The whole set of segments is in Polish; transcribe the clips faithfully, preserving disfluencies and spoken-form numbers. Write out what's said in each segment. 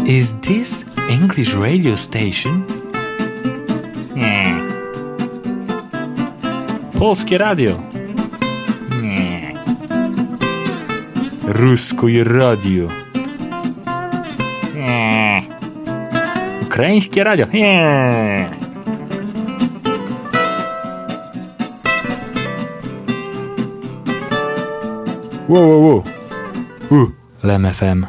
Is this English radio station? Nie. Polskie radio? Nie. Ruskie radio? Nie. Ukraińskie radio? Nie. Wow, wow, wow. Uh, Lem F M.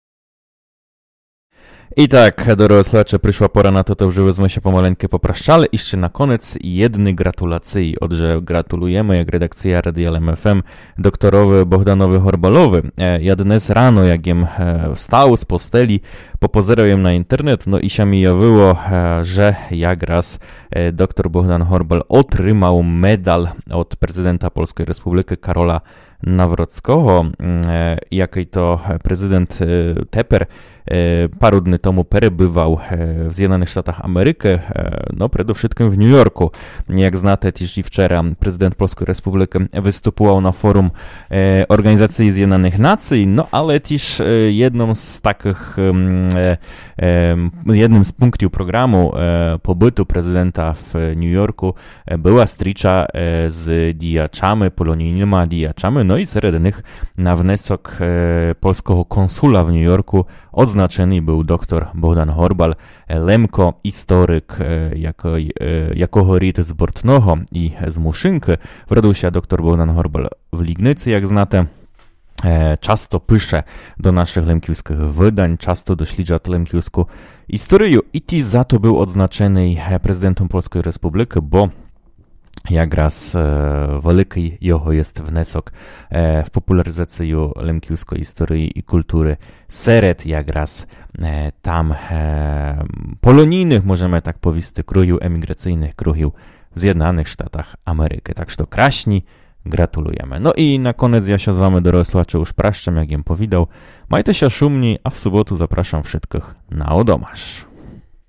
I tak, doroгі слухачі, прийшла пора на то, то вже ми się помаленьки попрощали. І ще на конець єдні гратулації. Отже, gratulujemy, jak redakcja Radia L M F M, doktorowi Bohdanowi Horbalowi. Ja dnes rano, jak jem wstał z posteli, popozerałem na internet, no i się mi jawiło, że jak raz doktor Bohdan Horbal otrzymał medal od prezydenta Polskiej Republiki Karola Nawrockiego, jakiej to prezydent Teper paru dni temu przebywał w Zjednoczonych Stanach Ameryki, no przede wszystkim w New Yorku. Jak znacie, też i wczoraj prezydent Polskiej Republiki występował na forum Organizacji Zjednoczonych Nacji, no ale też jedną z takich, jednym z punktów programu pobytu prezydenta w New Yorku była stricza z diaczami, polonijnymi diaczami, no i wśród nich na wniosek polskiego konsula w New Yorku odznaczony był doktor Bohdan Horbal, Lemko, historyk, jako, jako rід z Bortnoho i z Muszynki. Wrodził się doktor Bohdan Horbal w Lignicy, jak znacie. Często pisze do naszych lemkiewskich wydań, często dośledza lemkiewską historię i ty za to był odznaczony prezydentem Polskiej Republiki, bo jak raz e, wielki jego jest wniosek e, w popularyzację lemkiewskiej historii i kultury seret, jak raz e, tam e, polonijnych, możemy tak powiedzieć, krojów emigracyjnych, krojów w Zjednoczonych Stanach Ameryki. Tak że to kraśni, gratulujemy. No i na koniec ja się z wami, doroгі słuchacze, już praszczam, jak jem powiedział. Majcie się szumni, a w sobotu zapraszam wszystkich na odomarz.